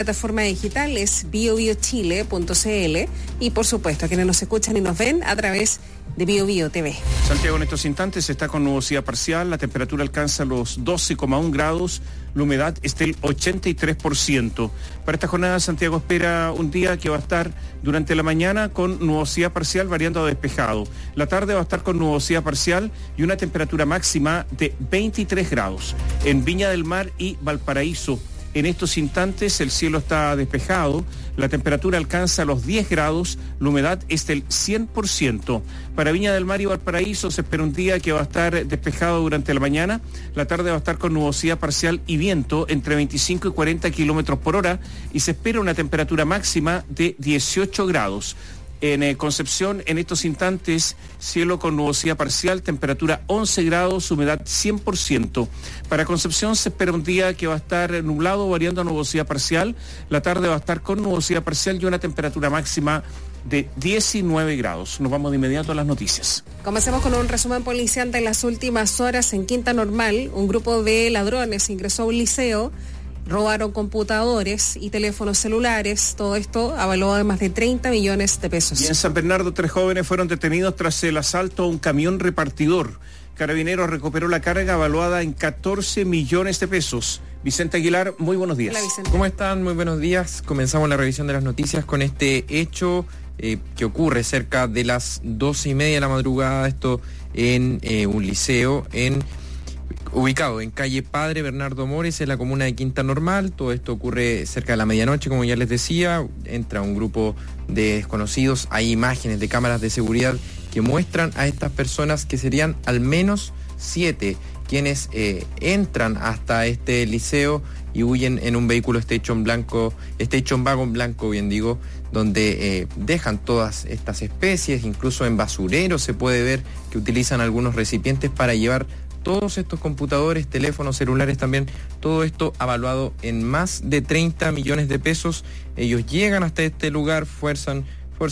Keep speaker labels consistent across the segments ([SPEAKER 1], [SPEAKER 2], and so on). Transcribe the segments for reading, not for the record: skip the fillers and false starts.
[SPEAKER 1] plataforma digital es biobiochile.cl y por supuesto a quienes nos escuchan y nos ven a través de BioBio TV.
[SPEAKER 2] Santiago en estos instantes está con nubosidad parcial, la temperatura alcanza los 12,1 grados, la humedad es del 83%. Para esta jornada Santiago espera un día que va a estar durante la mañana con nubosidad parcial variando a despejado. La tarde va a estar con nubosidad parcial y una temperatura máxima de 23 grados. En Viña del Mar y Valparaíso, en estos instantes el cielo está despejado, la temperatura alcanza los 10 grados, la humedad es del 100%. Para Viña del Mar y Valparaíso se espera un día que va a estar despejado durante la mañana, la tarde va a estar con nubosidad parcial y viento entre 25 y 40 kilómetros por hora y se espera una temperatura máxima de 18 grados. En Concepción, en estos instantes, cielo con nubosidad parcial, temperatura 11 grados, humedad 100%. Para Concepción se espera un día que va a estar nublado, variando a nubosidad parcial. La tarde va a estar con nubosidad parcial y una temperatura máxima de 19 grados. Nos vamos de inmediato a las noticias.
[SPEAKER 1] Comencemos con un resumen policial de las últimas horas en Quinta Normal. Un grupo de ladrones ingresó a un liceo. Robaron computadores y teléfonos celulares, todo esto avaluado de más de 30 millones de pesos.
[SPEAKER 2] Y en San Bernardo 3 jóvenes fueron detenidos tras el asalto a un camión repartidor. Carabineros recuperó la carga avaluada en 14 millones de pesos. Vicente Aguilar, muy buenos días.
[SPEAKER 1] Hola, Vicente.
[SPEAKER 3] ¿Cómo están? Muy buenos días. Comenzamos la revisión de las noticias con este hecho que ocurre cerca de las 12:30 de la madrugada, esto en un liceo ubicado en calle Padre Bernardo Mores, en la comuna de Quinta Normal. Todo esto ocurre cerca de la medianoche, como ya les decía. Entra un grupo de desconocidos. Hay imágenes de cámaras de seguridad que muestran a estas personas, que serían al menos 7, quienes entran hasta este liceo y huyen en un vehículo hecho en vagón blanco, bien digo, donde dejan todas estas especies, incluso en basureros se puede ver que utilizan algunos recipientes para llevar todos estos computadores, teléfonos, celulares también, todo esto avaluado en más de 30 millones de pesos. Ellos llegan hasta este lugar, fuerzan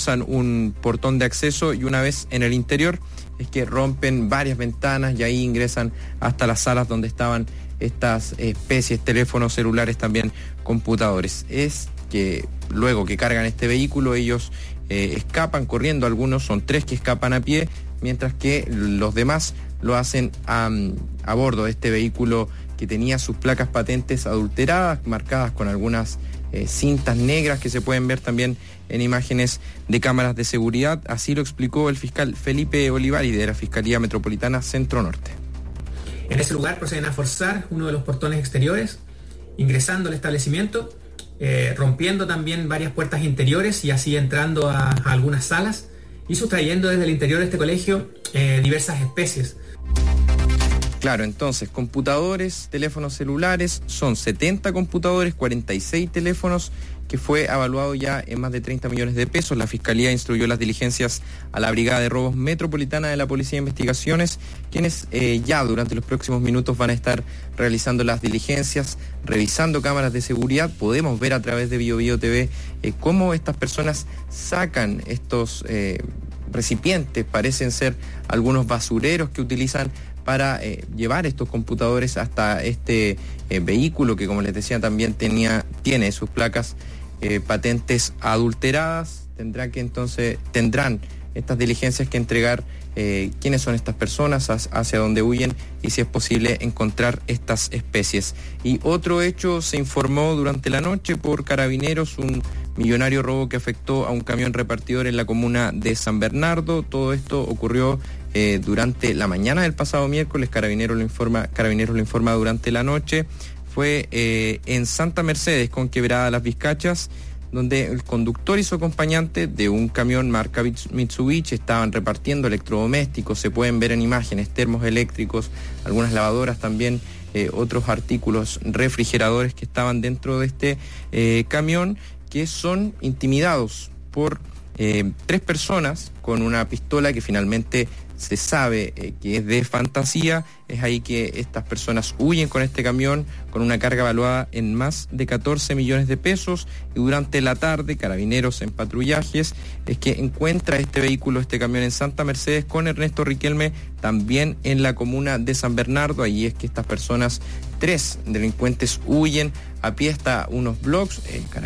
[SPEAKER 3] un portón de acceso y una vez en el interior es que rompen varias ventanas y ahí ingresan hasta las salas donde estaban estas especies, teléfonos, celulares, también computadores. Es que luego que cargan este vehículo ellos escapan corriendo, algunos son 3 que escapan a pie, mientras que los demás lo hacen a bordo de este vehículo que tenía sus placas patentes adulteradas, marcadas con algunas cintas negras que se pueden ver también en imágenes de cámaras de seguridad. Así lo explicó el fiscal Felipe Olivari de la Fiscalía Metropolitana Centro Norte.
[SPEAKER 4] En ese lugar proceden a forzar uno de los portones exteriores, ingresando al establecimiento, rompiendo también varias puertas interiores y así entrando a algunas salas y sustrayendo desde el interior de este colegio diversas especies.
[SPEAKER 3] Claro, entonces, computadores, teléfonos celulares, son 70 computadores, 46 teléfonos, que fue evaluado ya en más de 30 millones de pesos. La Fiscalía instruyó las diligencias a la Brigada de Robos Metropolitana de la Policía de Investigaciones, quienes ya durante los próximos minutos van a estar realizando las diligencias, revisando cámaras de seguridad. Podemos ver a través de BioBio TV cómo estas personas sacan estos recipientes, parecen ser algunos basureros que utilizan para llevar estos computadores hasta este vehículo que, como les decía, también tiene sus placas patentes adulteradas. Tendrán estas diligencias que entregar quiénes son estas personas, hacia dónde huyen y si es posible encontrar estas especies. Y otro hecho se informó durante la noche por Carabineros, un millonario robo que afectó a un camión repartidor en la comuna de San Bernardo. Todo esto ocurrió durante la mañana del pasado miércoles. Carabineros lo informa durante la noche. Fue en Santa Mercedes con Quebrada Las Vizcachas, donde el conductor y su acompañante de un camión marca Mitsubishi estaban repartiendo electrodomésticos. Se pueden ver en imágenes termos eléctricos, algunas lavadoras también, otros artículos, refrigeradores que estaban dentro de este camión, que son intimidados por 3 personas con una pistola que finalmente se sabe que es de fantasía. Es ahí que estas personas huyen con este camión con una carga evaluada en más de 14 millones de pesos, y durante la tarde Carabineros en patrullajes es que encuentra este vehículo, este camión en Santa Mercedes con Ernesto Riquelme, también en la comuna de San Bernardo. Ahí es que estas personas, 3 delincuentes, huyen a pie hasta unos blogs.